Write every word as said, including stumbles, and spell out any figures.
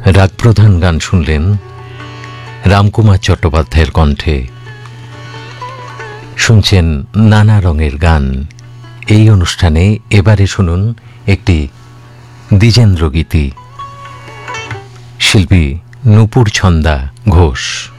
রাগপ্রধান গান শুনলেন রামকুমার চট্টোপাধ্যায়ের কণ্ঠে। শুনছেন নানা রঙের গান। এই অনুষ্ঠানে এবারে শুনুন একটি দ্বিজেন্দ্র গীতি, শিল্পী নূপুর ছন্দা ঘোষ।